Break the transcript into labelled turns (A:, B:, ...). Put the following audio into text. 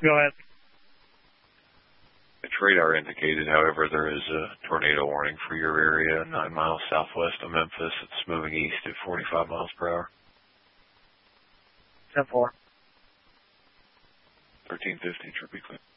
A: Go ahead.
B: It's radar indicated. However, there is a tornado warning for your area 9 miles southwest of Memphis. It's moving east at 45 miles per hour.
A: 10-4.
B: 1350, should be clear.